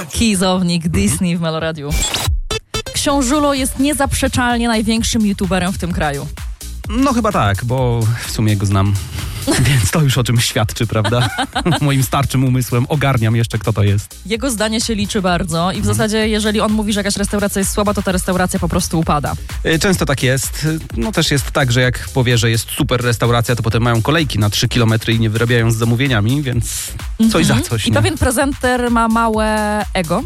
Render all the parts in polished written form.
Kizownik Disney w Meloradiu. Książulo jest niezaprzeczalnie największym youtuberem w tym kraju. No chyba tak, bo w sumie go znam. Więc to już o czymś świadczy, prawda? Moim starczym umysłem ogarniam jeszcze, kto to jest. Jego zdanie się liczy bardzo i w zasadzie, jeżeli on mówi, że jakaś restauracja jest słaba, to ta restauracja po prostu upada. Często tak jest. No też jest tak, że jak powie, że jest super restauracja, to potem mają kolejki na 3 kilometry i nie wyrabiają z zamówieniami, więc coś za coś. I nie? pewien prezenter ma małe ego.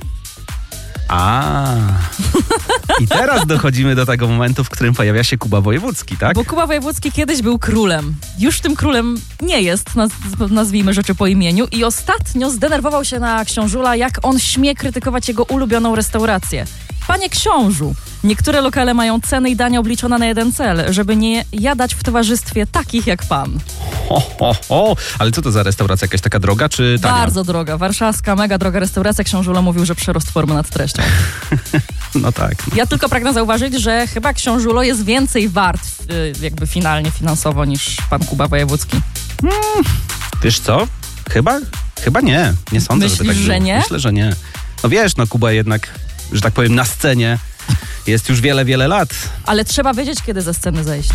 I teraz dochodzimy do tego momentu, w którym pojawia się Kuba Wojewódzki, tak? Bo Kuba Wojewódzki kiedyś był królem. Już tym królem nie jest, nazwijmy rzeczy po imieniu. I ostatnio zdenerwował się na książula, jak on śmie krytykować jego ulubioną restaurację. Panie książu, niektóre lokale mają ceny i dania obliczone na jeden cel, żeby nie jadać w towarzystwie takich jak pan. Ale co to za restauracja? Jakaś taka droga, czy tania? Bardzo droga. Warszawska, mega droga restauracja. Książula mówił, że przerost formy nad treścią. No tak. No. Ja tylko pragnę zauważyć, że chyba książulo jest więcej wart jakby finalnie finansowo niż pan Kuba Wojewódzki. Wiesz co? Chyba nie. Nie sądzę, Myślisz, żeby tak było. że nie? Myślę, że nie. No wiesz, no Kuba jednak, że tak powiem, na scenie jest już wiele, wiele lat. Ale trzeba wiedzieć, kiedy ze sceny zejść.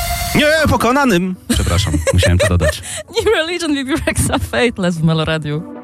Nie, pokonanym. Przepraszam, musiałem to dodać. New Religion, Bibi Rexa, Fateless w Meloradiu.